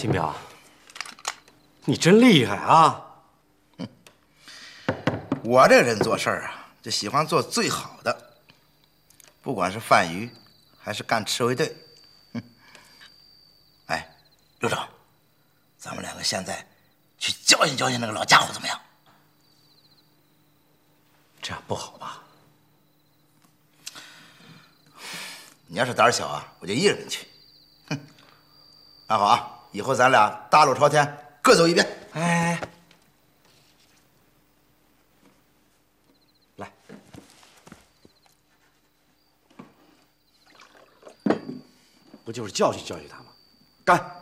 金彪，你真厉害啊！ 我这人做事儿啊，就喜欢做最好的，不管是贩鱼还是干赤卫队。哎，刘长，咱们两个现在去教训教训那个老家伙怎么样？ 这样不好吧？ 你要是胆小啊，我就一人去。哼，那好啊，以后咱俩大路朝天，各走一边。 哎，来，不就是教训教训他吗？干！